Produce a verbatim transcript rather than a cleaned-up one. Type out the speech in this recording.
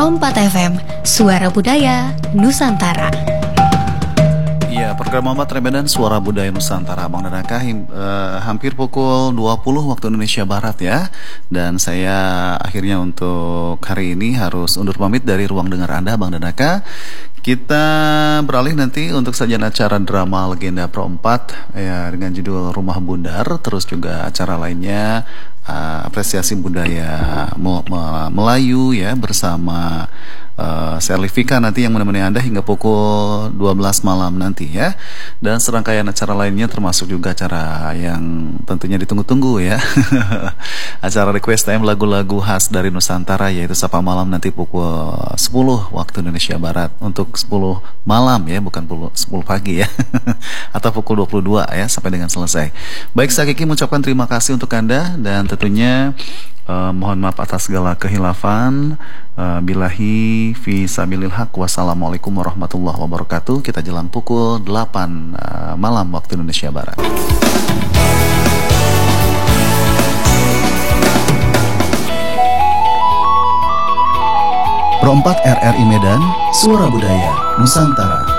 Pro empat F M, Suara Budaya Nusantara. Ya, program Muhammad Ramadan Suara Budaya Nusantara, Bang Danaka, him, uh, hampir pukul dua puluh waktu Indonesia Barat ya. Dan saya akhirnya untuk hari ini harus undur pamit dari ruang dengar Anda, Bang Danaka. Kita beralih nanti untuk sajian acara drama Legenda Pro empat ya, dengan judul Rumah Bundar. Terus juga acara lainnya uh, apresiasi budaya Melayu ya, bersama uh, Serlifika nanti yang menemani Anda hingga pukul dua belas malam nanti ya. Dan serangkaian acara lainnya termasuk juga acara yang tentunya ditunggu-tunggu ya. Acara request time lagu-lagu khas dari Nusantara, yaitu Sapa Malam nanti pukul sepuluh waktu Indonesia Barat. Untuk sepuluh malam ya, bukan sepuluh pagi ya. Atau pukul dua puluh dua ya, sampai dengan selesai. Baik, saya Kiki mengucapkan terima kasih untuk Anda. Dan tentunya uh, mohon maaf atas segala kehilafan. uh, Bilahi fi sabilil haq. Wassalamualaikum warahmatullahi wabarakatuh. Kita jelang pukul delapan uh, malam waktu Indonesia Barat. Pro empat R R I Medan, Suara Budaya Nusantara.